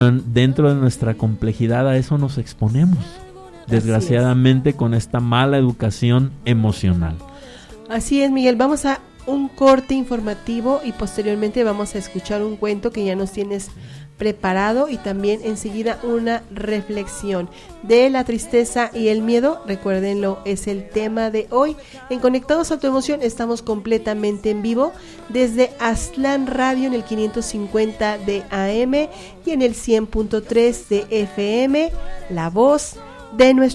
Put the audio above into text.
dentro de nuestra complejidad a eso nos exponemos, desgraciadamente, con esta mala educación emocional. Así es, Miguel. Vamos a un corte informativo y posteriormente vamos a escuchar un cuento que ya nos tienes preparado, y también enseguida una reflexión de la tristeza y el miedo. Recuérdenlo, es el tema de hoy. En Conectados a tu Emoción estamos completamente en vivo desde Aztlán Radio en el 550 de AM y en el 100.3 de FM, la voz de nuestro